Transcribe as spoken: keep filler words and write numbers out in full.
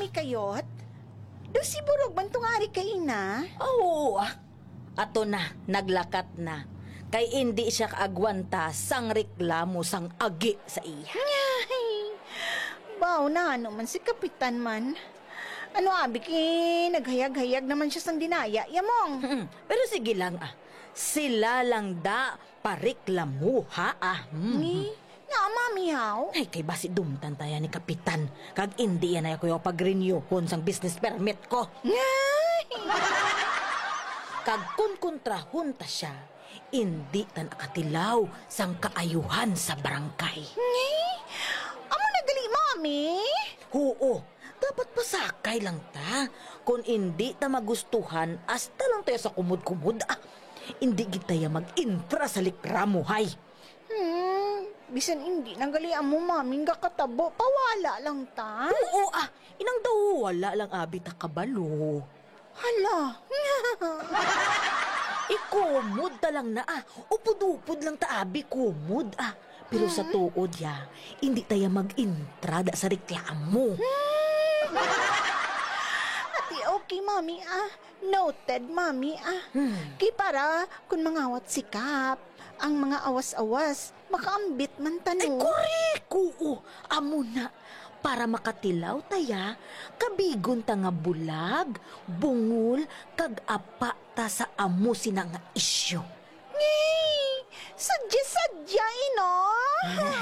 mami kayot? Do si burog man tungari kay ina? Oo, ah. Ato na, naglakat na. Kay hindi siya kaagwanta sang reklamo sang agi sa iya. Ay, baw na ano man si Kapitan man. Ano abi ki, naghayag-hayag naman siya sang dinaya, yamong. Hmm, pero sige lang ah. Sila lang da pareklamo ha ah. Hmm. Ni, nga mami haw. Ay, kay basi dumtan tayo ni Kapitan. Kag hindi yan ay ako yung pag-renew kon sang business permit ko. Ay, Kag kun kontrahon ta siya, hindi tan akatilaw sang kaayuhan sa barangay. ni, amo nagali mami. Oo, dapat pasakay lang ta. Kung hindi ta magustuhan, asta lang tayo sa kumud-kumud. Ah, hindi kita ya mag-infra sa likramo, hay. Hmm, bisan hindi nagali amo mami nga katabo, pawala lang ta. Oo, ah, inang daw wala lang abi ta kabalo. Hala. Ikumod ta lang na ah. Upod-upod lang ta abi, kumod ah. Pero sa tuod ya, hindi tayo mag-intrada sa reklamo. Ati okay mami ah. Noted mami ah. Hmm. Kay para kung mangawat sikap, ang mga awas-awas, makaambit man Ay, tanong. korek! Oo, amo na. Para makatilaw taya, kabigon ta nga bulag, bungol, kag apa ta sa amo sina nga isyo. Ngay! Sadya-sadya, ino!